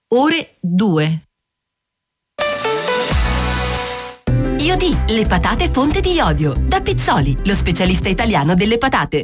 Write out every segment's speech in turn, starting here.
ore 2. Iodì, le patate fonte di iodio. Da Pizzoli, lo specialista italiano delle patate.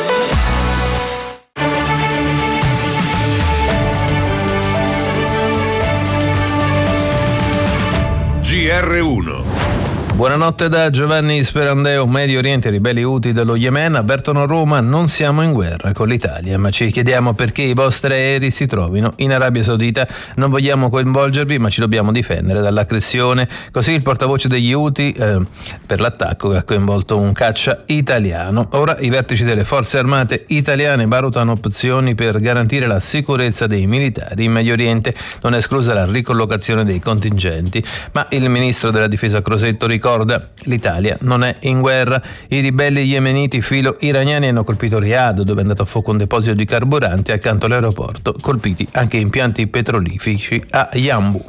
GR1. Buonanotte da Giovanni Sperandeo. Medio Oriente, ribelli Houthi dello Yemen avvertono Roma: non siamo in guerra con l'Italia, ma ci chiediamo perché i vostri aerei si trovino in Arabia Saudita. Non vogliamo coinvolgervi, ma ci dobbiamo difendere dall'aggressione. Così il portavoce degli Houthi per l'attacco che ha coinvolto un caccia italiano. Ora i vertici delle forze armate italiane valutano opzioni per garantire la sicurezza dei militari in Medio Oriente. Non è esclusa la ricollocazione dei contingenti, ma il ministro della difesa Crosetto ricorda: l'Italia non è in guerra. I ribelli yemeniti filo-iraniani hanno colpito Riyadh, dove è andato a fuoco un deposito di carburanti accanto all'aeroporto, colpiti anche impianti petroliferi a Yanbu.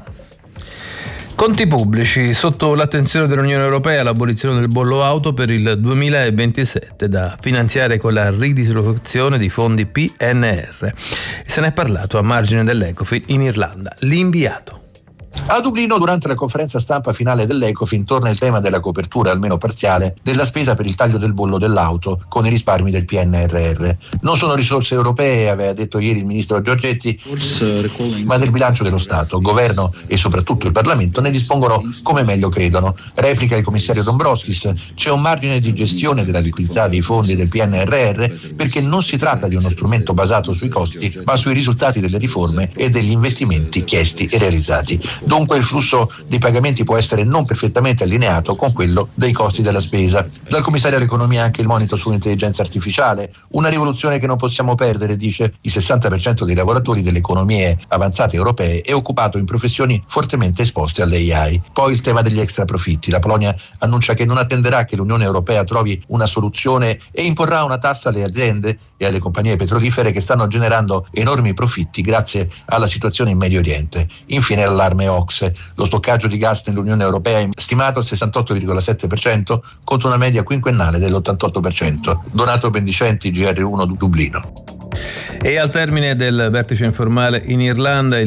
Conti pubblici. Sotto l'attenzione dell'Unione Europea l'abolizione del bollo auto per il 2027, da finanziare con la ridislocazione di fondi PNR. Se ne è parlato a margine dell'Ecofin in Irlanda. L'inviato. A Dublino, durante la conferenza stampa finale dell'Ecofin, torna il tema della copertura, almeno parziale, della spesa per il taglio del bollo dell'auto con i risparmi del PNRR. Non sono risorse europee, aveva detto ieri il ministro Giorgetti, ma del bilancio dello Stato. Il governo e soprattutto il Parlamento ne dispongono come meglio credono. Replica il commissario Dombrovskis: c'è un margine di gestione della liquidità dei fondi del PNRR perché non si tratta di uno strumento basato sui costi, ma sui risultati delle riforme e degli investimenti chiesti e realizzati. Dunque il flusso dei pagamenti può essere non perfettamente allineato con quello dei costi della spesa. Dal commissario all'economia anche il monito sull'intelligenza artificiale, una rivoluzione che non possiamo perdere, dice. Il 60% dei lavoratori delle economie avanzate europee è occupato in professioni fortemente esposte all'AI. Poi il tema degli extra profitti. La Polonia annuncia che non attenderà che l'Unione Europea trovi una soluzione e imporrà una tassa alle aziende e alle compagnie petrolifere che stanno generando enormi profitti grazie alla situazione in Medio Oriente. Infine l'allarme OCSE. Lo stoccaggio di gas nell'Unione Europea è stimato al 68,7% contro una media quinquennale dell'88%. Donato Bendicenti, GR1 Dublino. E al termine del vertice informale in Irlanda